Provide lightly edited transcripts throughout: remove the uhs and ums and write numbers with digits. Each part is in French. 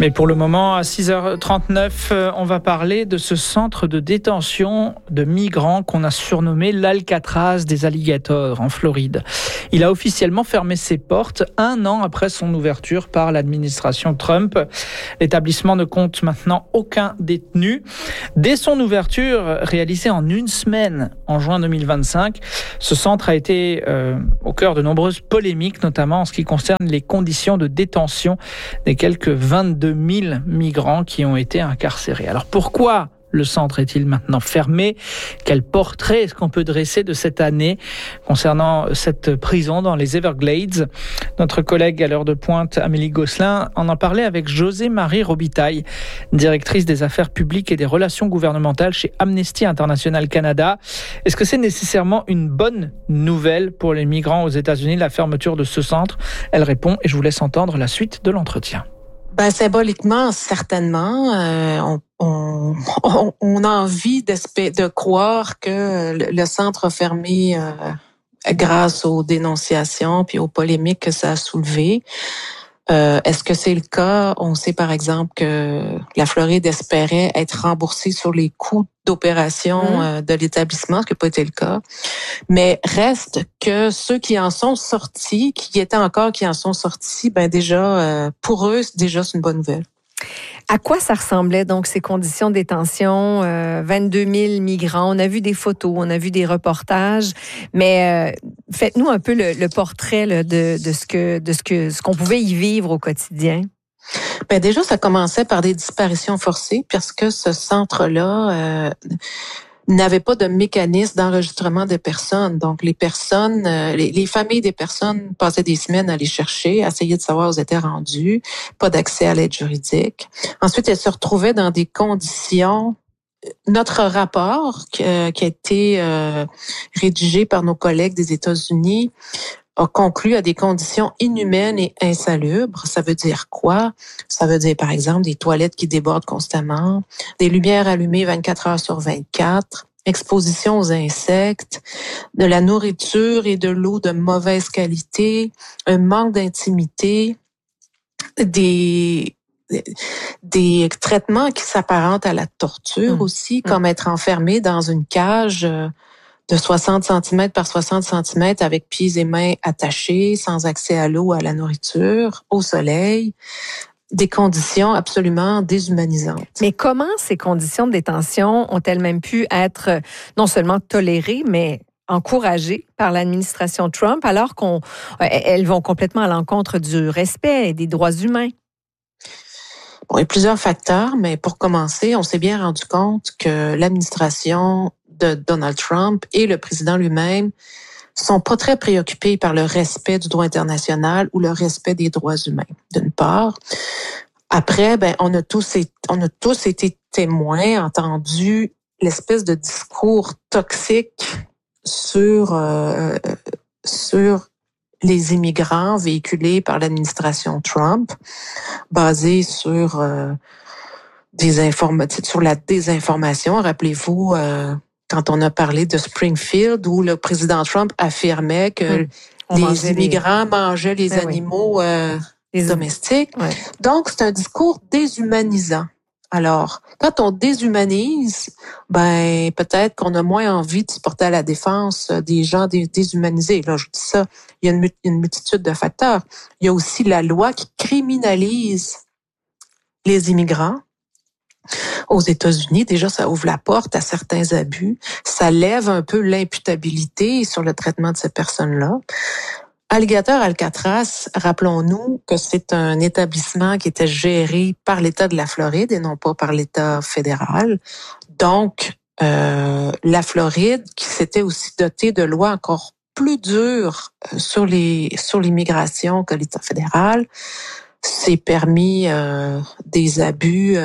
Mais pour le moment, à 6h39, on va parler de ce centre de détention de migrants qu'on a surnommé l'Alcatraz des alligators en Floride. Il a officiellement fermé ses portes 1 an après son ouverture par l'administration Trump. L'établissement ne compte maintenant aucun détenu. Dès son ouverture, réalisée en 1 semaine en juin 2025, ce centre a été au cœur de nombreuses polémiques, notamment en ce qui concerne les conditions de détention des quelques 22 000 migrants qui ont été incarcérés. Alors pourquoi le centre est-il maintenant fermé? Quel portrait est-ce qu'on peut dresser de cette année concernant cette prison dans les Everglades? Notre collègue à l'heure de pointe, Amélie Gosselin, en parlait avec José-Marie Robitaille, directrice des affaires publiques et des relations gouvernementales chez Amnesty International Canada. Est-ce que c'est nécessairement une bonne nouvelle pour les migrants aux États-Unis, la fermeture de ce centre? Elle répond et je vous laisse entendre la suite de l'entretien. Symboliquement, certainement, on a envie de croire que le centre a fermé grâce aux dénonciations puis aux polémiques que ça a soulevées. Est-ce que c'est le cas? On sait par exemple que la Floride espérait être remboursée sur les coûts d'opération de l'établissement, ce qui n'a pas été le cas. Mais reste que ceux qui en sont sortis, qui en sont sortis, déjà, pour eux, déjà, c'est une bonne nouvelle. À quoi ça ressemblait donc ces conditions de détention? 22 000 migrants, on a vu des photos, on a vu des reportages, mais faites-nous un peu le portrait là, de ce qu'on pouvait y vivre au quotidien. Déjà, ça commençait par des disparitions forcées, parce que ce centre-là n'avait pas de mécanisme d'enregistrement des personnes. Donc, les personnes, les familles des personnes passaient des semaines à les chercher, à essayer de savoir où elles étaient rendues, pas d'accès à l'aide juridique. Ensuite, elles se retrouvaient dans des conditions. Notre rapport, qui a été rédigé par nos collègues des États-Unis, a conclu à des conditions inhumaines et insalubres. Ça veut dire quoi? Ça veut dire, par exemple, des toilettes qui débordent constamment, des lumières allumées 24 heures sur 24, exposition aux insectes, de la nourriture et de l'eau de mauvaise qualité, un manque d'intimité, des traitements qui s'apparentent à la torture aussi, comme être enfermé dans une cage de 60 cm par 60 cm avec pieds et mains attachés, sans accès à l'eau, à la nourriture, au soleil. Des conditions absolument déshumanisantes. Mais comment ces conditions de détention ont-elles même pu être non seulement tolérées, mais encouragées par l'administration Trump, alors qu'elles vont complètement à l'encontre du respect et des droits humains? Bon, il y a plusieurs facteurs, mais pour commencer, on s'est bien rendu compte que l'administration de Donald Trump et le président lui-même sont pas très préoccupés par le respect du droit international ou le respect des droits humains, d'une part. Après, on a tous été témoins, entendu l'espèce de discours toxique sur les immigrants véhiculés par l'administration Trump, basé sur sur la désinformation. Rappelez-vous, quand on a parlé de Springfield, où le président Trump affirmait que les immigrants mangeaient les animaux domestiques. Ouais. Donc, c'est un discours déshumanisant. Alors, quand on déshumanise, peut-être qu'on a moins envie de se porter à la défense des gens déshumanisés. Là, je dis ça, il y a une multitude de facteurs. Il y a aussi la loi qui criminalise les immigrants. Aux États-Unis, déjà, ça ouvre la porte à certains abus. Ça lève un peu l'imputabilité sur le traitement de ces personnes-là. Alcatraz, rappelons-nous que c'est un établissement qui était géré par l'État de la Floride et non pas par l'État fédéral. Donc, la Floride, qui s'était aussi dotée de lois encore plus dures sur l'immigration que l'État fédéral, s'est permis des abus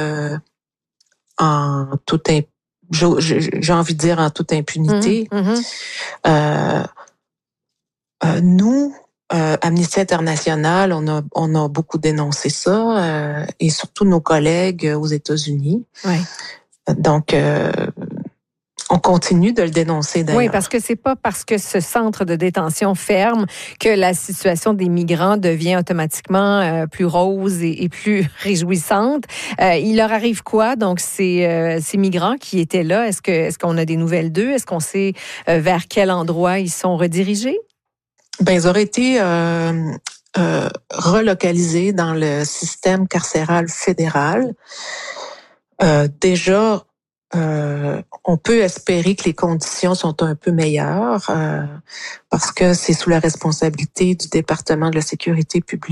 j'ai envie de dire en toute impunité. Nous, Amnesty International, on a beaucoup dénoncé ça, et surtout nos collègues aux États-Unis. Ouais. Donc, On continue de le dénoncer d'ailleurs. Oui, parce que c'est pas parce que ce centre de détention ferme que la situation des migrants devient automatiquement plus rose et plus réjouissante. Il leur arrive quoi, donc, ces migrants qui étaient là? Est-ce qu'on a des nouvelles d'eux? Est-ce qu'on sait vers quel endroit ils sont redirigés? Ben, ils auraient été relocalisés dans le système carcéral fédéral. Déjà, on peut espérer que les conditions sont un peu meilleures parce que c'est sous la responsabilité du département de la sécurité publique.